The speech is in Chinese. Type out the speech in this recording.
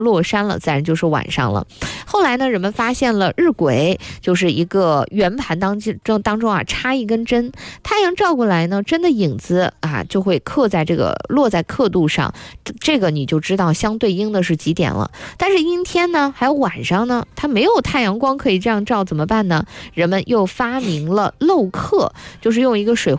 落山了，自然就是晚上了。后来呢，人们发现了日晷，就是一个圆盘当中啊插一根针，太阳照过来呢，针的影子啊就会落在刻度上，这个你就知道相对应的是几点了。但是阴天呢，还有晚上呢，它没有太阳光可以这样照，怎么办呢？人们又发明了漏刻，就是用一个水